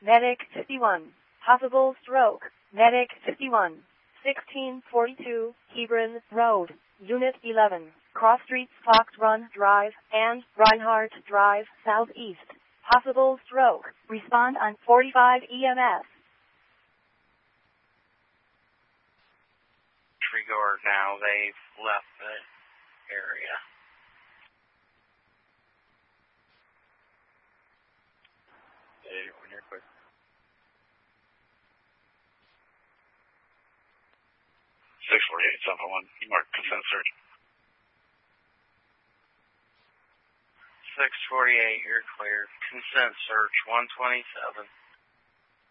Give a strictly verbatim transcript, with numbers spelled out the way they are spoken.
Medic fifty-one. Possible stroke. Medic fifty-one. sixteen forty-two, Hebron Road, Unit eleven, Cross Streets, Fox Run Drive, and Reinhardt Drive, Southeast. Possible stroke. Respond on forty-five E M S. Disregard now. They've left the area. Hey, when you're quick. six forty-eight, seven one. You mark consent search. six forty-eight, you're clear. Consent search, one twenty-seven.